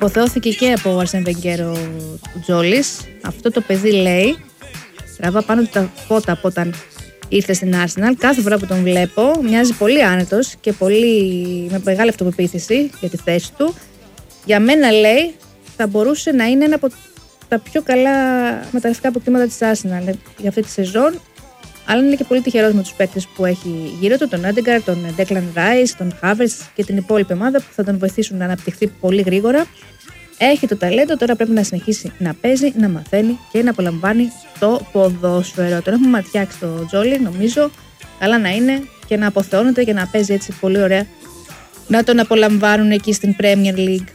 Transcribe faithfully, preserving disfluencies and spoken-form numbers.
αποθεώθηκε και από ο Αρσέν Βενγκέρ ο Τζόλης. Αυτό το παιδί, λέει, τραβά πάνω του τα φώτα από όταν ήρθε στην Arsenal. Κάθε φορά που τον βλέπω μοιάζει πολύ άνετος και πολύ, με μεγάλη αυτοπεποίθηση για τη θέση του. Για μένα, λέει, θα μπορούσε να είναι ένα από τα πιο καλά μεταγραφικά αποκτήματα της Arsenal για αυτή τη σεζόν. Αλλά είναι και πολύ τυχερός με τους παίκτες που έχει γύρω του, τον Έντεγκαρ, τον Declan Rice, τον Havertz και την υπόλοιπη ομάδα που θα τον βοηθήσουν να αναπτυχθεί πολύ γρήγορα. Έχει το ταλέντο, τώρα πρέπει να συνεχίσει να παίζει, να μαθαίνει και να απολαμβάνει το ποδόσφαιρο. Τον έχουμε ματιάξει το Τζόλι, νομίζω. Καλά να είναι και να αποθεώνεται και να παίζει έτσι πολύ ωραία. Να τον απολαμβάνουν εκεί στην Premier League.